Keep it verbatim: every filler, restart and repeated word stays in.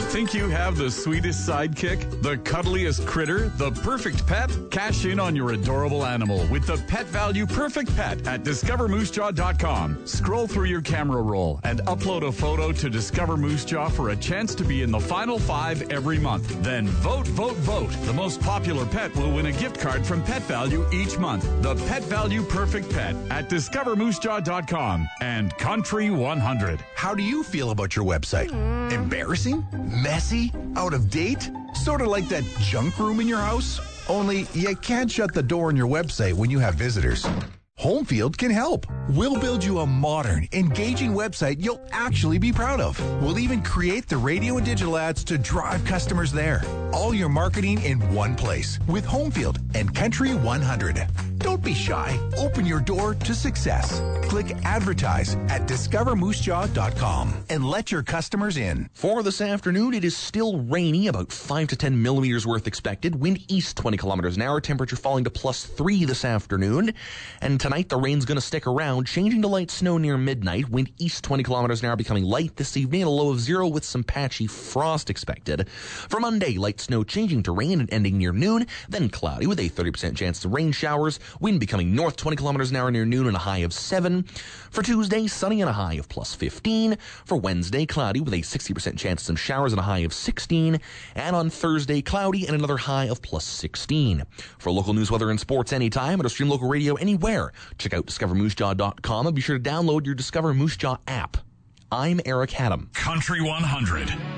Think you have the sweetest sidekick, the cuddliest critter, the perfect pet? Cash in on your adorable animal with the Pet Value Perfect Pet at discover moose jaw dot com. Scroll through your camera roll and upload a photo to Discover Moose Jaw for a chance to be in the final five every month. Then vote, vote, vote. The most popular pet will win a gift card from Pet Value each month. The Pet Value Perfect Pet at discover moose jaw dot com and Country one hundred. How do you feel about your website? Mm. Embarrassing? Messy? Out of date? Sort of like that junk room in your house? Only you can't shut the door on your website when you have visitors. Homefield can help. We'll build you a modern, engaging website you'll actually be proud of. We'll even create the radio and digital ads to drive customers there. All your marketing in one place with Homefield and Country one hundred. Don't be shy. Open your door to success. Click advertise at discover moose jaw dot com and let your customers in. For this afternoon, it is still rainy, about five to ten millimeters worth expected. Wind east twenty kilometers an hour. Temperature falling to plus three this afternoon. And tonight, the rain's going to stick around, changing to light snow near midnight. Wind east twenty kilometers an hour, becoming light this evening at a low of zero with some patchy frost expected. For Monday, light snow changing to rain and ending near noon. Then cloudy with a thirty percent chance of rain showers. Wind becoming north twenty kilometers an hour near noon and a high of seven. For Tuesday, sunny and a high of plus fifteen. For Wednesday, cloudy with a sixty percent chance of some showers and a high of sixteen. And on Thursday, cloudy and another high of plus sixteen. For local news, weather, and sports anytime, or to stream local radio anywhere, check out discover moose jaw dot com and be sure to download your Discover Moose Jaw app. I'm Eric Haddam. Country one hundred.